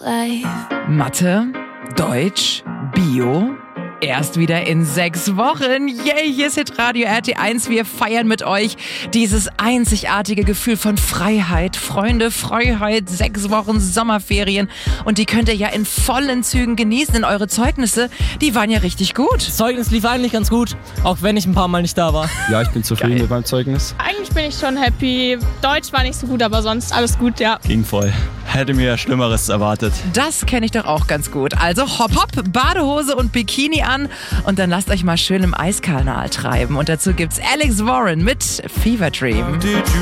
life. Mathe, Deutsch, Bio. Erst wieder in 6 Wochen. Yay, hier ist Hitradio RT1. Wir feiern mit euch dieses einzigartige Gefühl von Freiheit. Freunde, Freiheit, 6 Wochen Sommerferien. Und die könnt ihr ja in vollen Zügen genießen. Denn eure Zeugnisse, die waren ja richtig gut. Das Zeugnis lief eigentlich ganz gut, auch wenn ich ein paar Mal nicht da war. Ja, ich bin zufrieden mit meinem Zeugnis. Eigentlich bin ich schon happy. Deutsch war nicht so gut, aber sonst alles gut, ja. Ging voll. Hätte mir Schlimmeres erwartet. Das kenne ich doch auch ganz gut. Also hopp, hopp, Badehose und Bikini an und dann lasst euch mal schön im Eiskanal treiben. Und dazu gibt's Alex Warren mit Fever Dream.